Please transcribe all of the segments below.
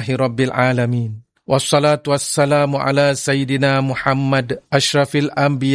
Rabbil Alamin. Wassalatu wassalamu ala Sayyidina Muhammad ashrafil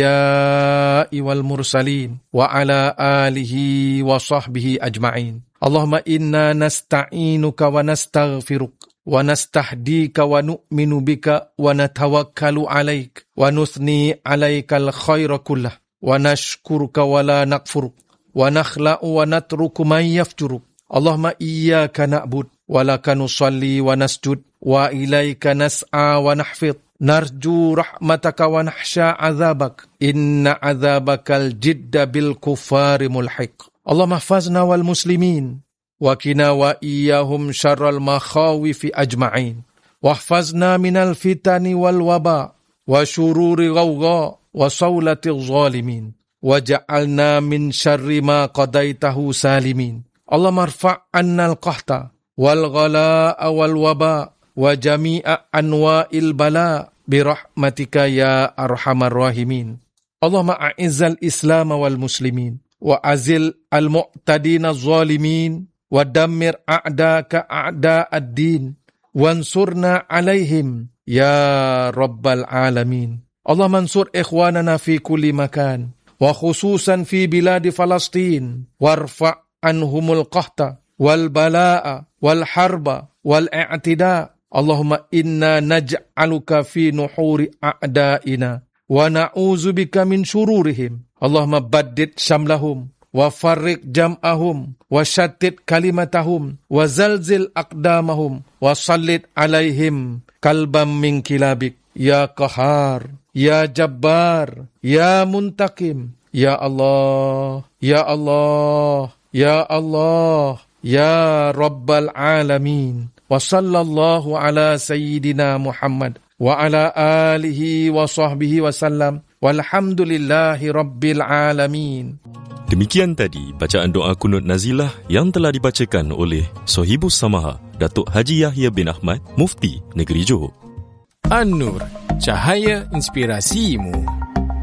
anbiya'i wal mursalin wa ala alihi wa sahbihi ajma'in. Allahumma inna nasta'inuka wa nastaghfiruk wa nastahdika wa nu'minu bika wa natawakkalu alaik wa nuthni alaikal khaira kullah wa nashkuruka wa la nakfuruk wa nakhla'u wa natruku man yafjuruk. Allahumma iyyaka na'bud wa laka nusalli wa nasjud wa ilaika nas'a wa nahfid narju rahmataka wa nahsha azabak inna azabakal jidda bil kuffari mulhiq. Allahumma hafazna wal muslimin wa qina wa iyyahum syarral makhawifi ajma'in wa hafazna minal fitani wal waba wa syururi ghawgha wa sawlati zalimin wa ja'alna min syarri ma qadaitahu salimin. Allahumma rfa' annal qahta wal ghalaa wal waba wa jami'a anwa'il bala birahmatika ya arhamar rahimin. Allahumma a'izzal islam wal muslimin wa azil al mu'tadina zalimin wa dammir a'daka a'da'ad din wansurna alaihim ya rabbal alamin. Allahumma ansur ikhwanana fi kulli makan wa khususan fi biladi Falastin warfa' anhumul qahta wal bala'a wal harba wal i'tida. Allahumma inna naj'aluka fi nuhuri a'da'ina wa na'udzubika min syururihim. Allahumma baddid syamlahum wa farriq jam'ahum wa syattid kalimatahum wa zalzil aqdamahum wa sallit alaihim kalbam min kilabik ya qahar ya jabbar ya muntakim ya Allah ya Allah ya Allah ya rabbal alamin. Wa sallallahu ala Sayyidina Muhammad wa ala alihi wa sahbihi wa sallam walhamdulillahi rabbil alamin. Demikian tadi bacaan doa kunut nazilah yang telah dibacakan oleh Sohibus Samaha Datuk Haji Yahya bin Ahmad, Mufti Negeri Johor. An-Nur, cahaya inspirasimu.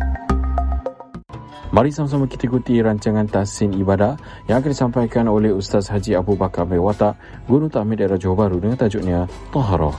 Mari sama-sama kita ikuti rancangan Tahsin Ibadah yang akan disampaikan oleh Ustaz Haji Abu Bakar Watak, Guru Ta'mid Daerah Johor Bahru dengan tajuknya Taharah.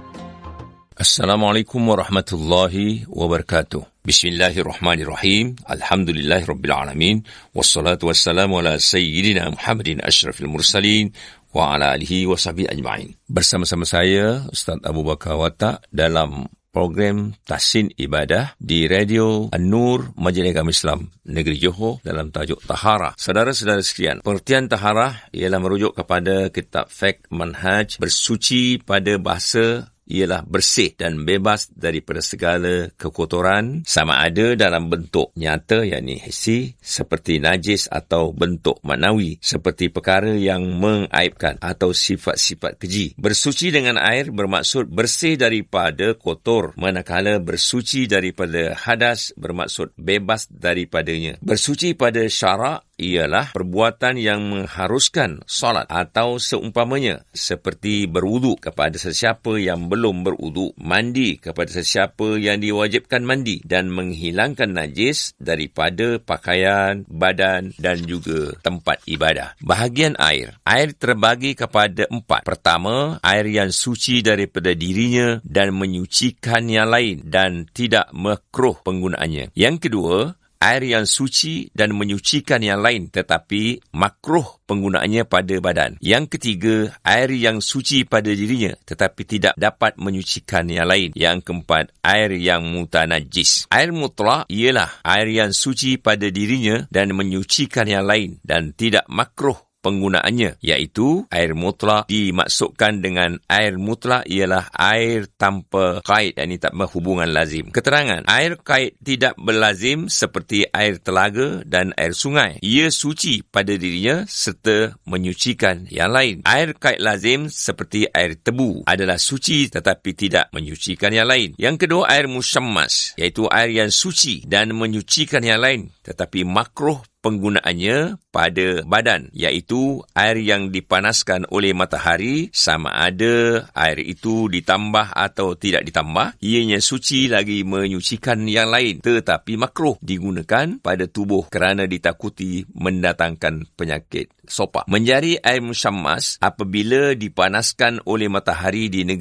Assalamualaikum warahmatullahi wabarakatuh. Bismillahirrahmanirrahim. Alhamdulillahirabbil alamin. Wassalatu wassalamu ala sayyidina Muhammadin asyrafil mursalin wa ala alihi wa sahbihi ajma'in. Bersama-sama saya Ustaz Abu Bakar Watak dalam program Tahsin Ibadah di Radio An-Nur Majlis Agama Islam Negeri Johor dalam tajuk Taharah. Saudara-saudara sekalian, pengertian taharah ialah merujuk kepada kitab fiqh manhaj. Bersuci pada bahasa ialah bersih dan bebas daripada segala kekotoran, sama ada dalam bentuk nyata yakni hissi seperti najis atau bentuk maknawi seperti perkara yang mengaibkan atau sifat-sifat keji. Bersuci dengan air bermaksud bersih daripada kotor, manakala bersuci daripada hadas bermaksud bebas daripadanya. Bersuci pada syarak ialah perbuatan yang mengharuskan solat atau seumpamanya, seperti berwuduk kepada sesiapa yang belum berwuduk, mandi kepada sesiapa yang diwajibkan mandi, dan menghilangkan najis daripada pakaian, badan dan juga tempat ibadah. Bahagian air. Air terbagi kepada 4. Pertama, air yang suci daripada dirinya dan menyucikan yang lain dan tidak makruh penggunaannya. Yang kedua, air yang suci dan menyucikan yang lain tetapi makruh penggunaannya pada badan. Yang ketiga, air yang suci pada dirinya tetapi tidak dapat menyucikan yang lain. Yang keempat, air yang mutanajis. Air mutlak ialah air yang suci pada dirinya dan menyucikan yang lain dan tidak makruh penggunaannya, iaitu air mutlak. Dimaksudkan dengan air mutlak ialah air tanpa qaid, yakni tak berhubungan lazim. Keterangan, air qaid tidak berlazim seperti air telaga dan air sungai. Ia suci pada dirinya serta menyucikan yang lain. Air qaid lazim seperti air tebu adalah suci tetapi tidak menyucikan yang lain. Yang kedua, air musyammas, iaitu air yang suci dan menyucikan yang lain tetapi makruh penggunaannya pada badan, iaitu air yang dipanaskan oleh matahari, sama ada air itu ditambah atau tidak ditambah. Ianya suci lagi menyucikan yang lain tetapi makruh digunakan pada tubuh kerana ditakuti mendatangkan penyakit sopak. Menjadi air musyammas apabila dipanaskan oleh matahari di negeri